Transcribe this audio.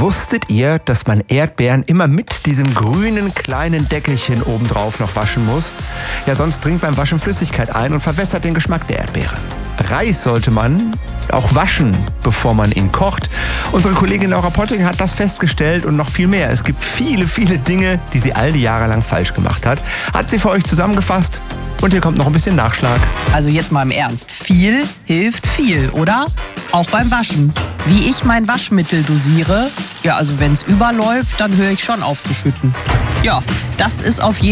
Wusstet ihr, dass man Erdbeeren immer mit diesem grünen kleinen Deckelchen obendrauf noch waschen muss? Ja, sonst dringt beim Waschen Flüssigkeit ein und verwässert den Geschmack der Erdbeere. Reis sollte man auch waschen, bevor man ihn kocht. Unsere Kollegin Laura Potting hat das festgestellt und noch viel mehr. Es gibt viele, viele Dinge, die sie all die Jahre lang falsch gemacht hat. Hat sie für euch zusammengefasst und hier kommt noch ein bisschen Nachschlag. Also jetzt mal im Ernst. Viel hilft viel, oder? Auch beim Waschen. Wie ich mein Waschmittel dosiere, ja, also wenn es überläuft, dann höre ich schon auf zu schütten. Ja, das ist auf jeden Fall